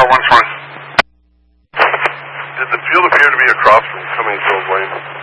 one's fine. Did the field appear to be across from Cummings Hills Lane?